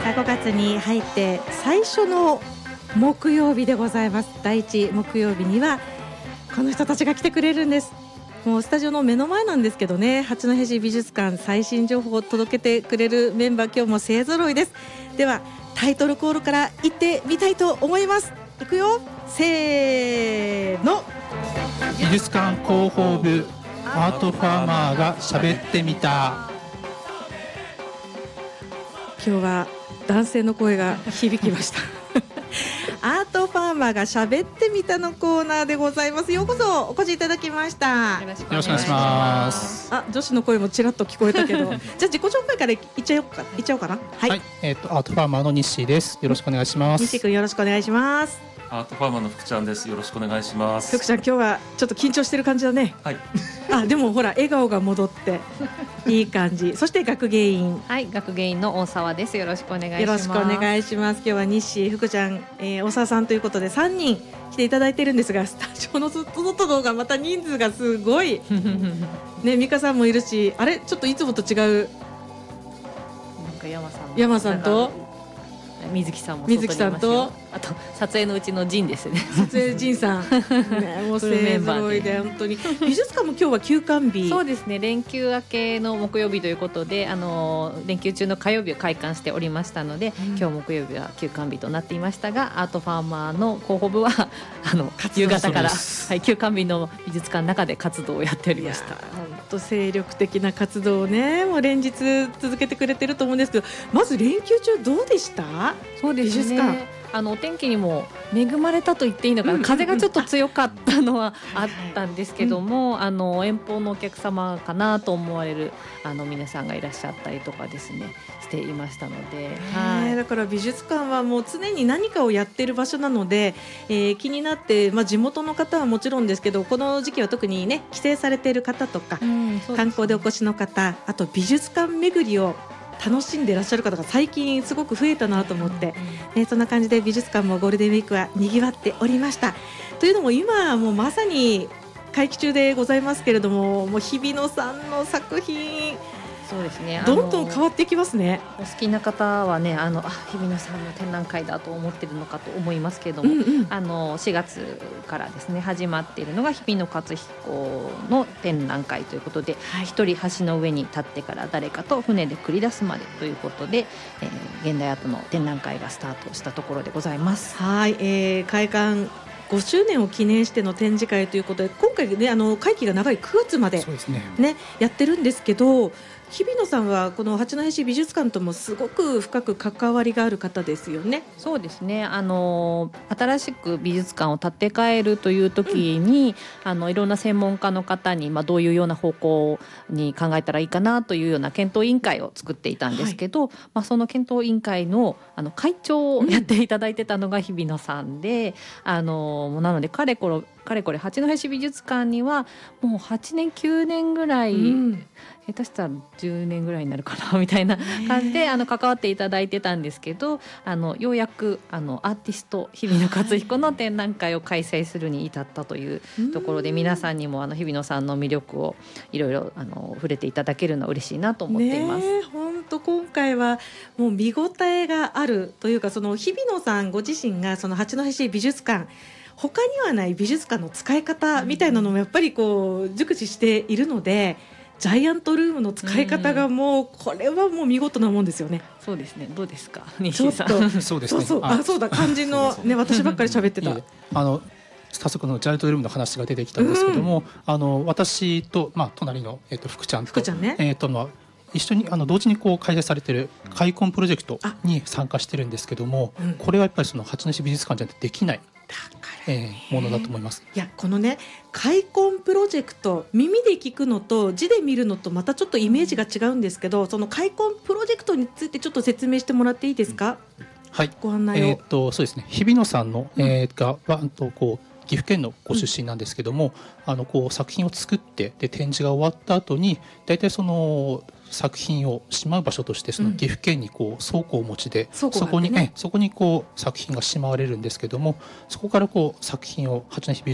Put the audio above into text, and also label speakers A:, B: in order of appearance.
A: 5月に入って最初の木曜日でございます。第1木曜日にはこの人たちが来てくれるんです。もうスタジオの目の前なんですけどね、八戸市美術館最新情報を届けてくれるメンバー、今日も勢ぞろいです。ではタイトルコールから行ってみたいと思います。いくよ、せーの。
B: 美術館広報部アートファーマーが喋ってみた。
A: 今日は男性の声が響きましたアートファーマーが喋ってみたのコーナーでございます。ようこそお越しいただきました。
B: よろしくお願いします。
A: 女子の声もちらっと聞こえたけどじゃあ自己紹介からいっちゃおうかな。はい、
B: はい、アートファーマーの西です。よろしくお願いします。
A: 西君よろしくお願いします。
C: アートファーマーの福ちゃんです。よろしくお願いします。
A: 福ちゃん今日はちょっと緊張してる感じだね。
C: はい
A: でもほら笑顔が戻っていい感じ。そして学芸員、
D: はい、学芸員の大沢です。よろしくお願いします。
A: よろしくお願いします。今日は西、福ちゃん、大沢さんということで3人来ていただいてるんですが、スタジオの外のがまた人数がすごいね、美香さんもいるし、あれちょっといつもと違う、
D: なんか
A: 山さんと
D: 水木さんも外にいますよ。あと撮影のうちの陣ですね。
A: 撮影陣さん、ね、もう勢ぞろいで本当に美術館も今日は休館日。
D: そうですね、連休明けの木曜日ということで、連休中の火曜日を開館しておりましたので、今日木曜日は休館日となっていましたが、アートファーマーの広報部は夕方から、はい、休館日の美術館の中で活動をやっておりました。
A: 本当精力的な活動をね、もう連日続けてくれてると思うんですけど、まず連休中どうでした？
D: そうですね、美術館お天気にも恵まれたと言っていいのかな、風がちょっと強かったのはあったんですけども、遠方のお客様かなと思われる皆さんがいらっしゃったりとかですねしていましたので、
A: はい、だから美術館はもう常に何かをやっている場所なので、気になって、地元の方はもちろんですけど、この時期は特にね帰省されている方とか、観光でお越しの方、あと美術館巡りを楽しんでいらっしゃる方が最近すごく増えたなと思って、そんな感じで美術館もゴールデンウィークはにぎわっておりました。というのも今もうまさに会期中でございますけれども、もう日比野さんの作品、
D: そうですね、
A: どんどん変わっていきますね。
D: お好きな方はね、日比野さんの展覧会だと思ってるのかと思いますけれども、4月からですね始まっているのが日比野勝彦の展覧会ということで、一人橋の上に立ってから誰かと船で繰り出すまでということで、現代アートの展覧会がスタートしたところでございます。
A: はい、開館5周年を記念しての展示会ということで、今回ね会期が長い9月まで、やってるんですけど、日比野さんはこの八戸市美術館ともすごく深く関わりがある方ですよね。
D: そうですね、新しく美術館を建て替えるという時に、いろんな専門家の方に、どういうような方向に考えたらいいかなというような検討委員会を作っていたんですけど、その検討委員会の、会長をやっていただいてたのが日比野さんで、なのでかれこれ八戸市美術館にはもう8年9年ぐらい、下手したら10年ぐらいになるかなみたいな感じで関わっていただいてたんですけど、ようやくアーティスト日比野勝彦の展覧会を開催するに至ったというところで、皆さんにも日比野さんの魅力をいろいろ触れていただけるのは嬉しいなと思っています。
A: 本当今回はもう見応えがあるというか、その日比野さんご自身がその八戸市美術館、他にはない美術館の使い方みたいなのもやっぱりこう熟知しているので、ジャイアントルームの使い方がもうこれはもう見事なもんですよね。
D: そうですね、どうですか
A: 西さん。
B: そうですね、
A: そうだ肝心のね、私ばっかり喋ってた。
B: 早速のジャイアントルームの話が出てきたんですけども、私と、隣の、福ちゃんと一緒に同時に開催されている開墾プロジェクトに参加してるんですけども、これはやっぱりその八戸市美術館じゃできないものだと思います。
A: いや、このね開墾プロジェクト、耳で聞くのと字で見るのとまたちょっとイメージが違うんですけど、その開墾プロジェクトについてちょっと説明してもらっていいですか？
B: はい、
A: ご案内を。
B: そうですね、日比野さんの、岐阜県のご出身なんですけども、作品を作ってで展示が終わった後に大体その作品をしまう場所としてその岐阜県に倉庫をお持ちで、そこに作品がしまわれるんですけども、そこから作品を八戸市美